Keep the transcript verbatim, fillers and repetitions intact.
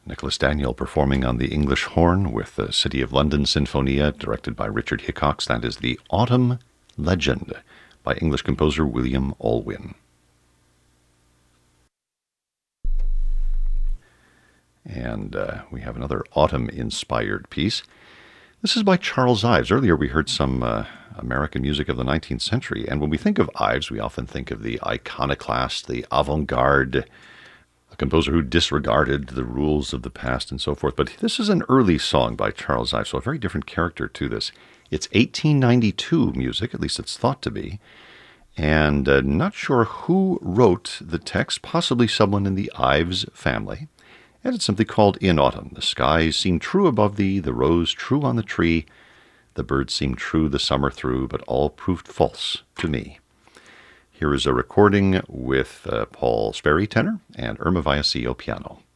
Nicholas Daniel performing on the English horn with the City of London Sinfonia, directed by Richard Hickox. That is the Autumn Legend by English composer William Alwyn. And uh, we have another autumn-inspired piece. This is by Charles Ives. Earlier we heard some uh, American music of the nineteenth century, and when we think of Ives, we often think of the iconoclast, the avant-garde, a composer who disregarded the rules of the past and so forth. But this is an early song by Charles Ives, so a very different character to this. It's eighteen ninety-two music, at least it's thought to be, and uh, not sure who wrote the text, possibly someone in the Ives family. And it's simply called In Autumn. The skies seem true above thee, the rose true on the tree, the birds seem true the summer through, but all proved false to me. Here is a recording with uh, Paul Sperry tenor and Irma Vallesio piano.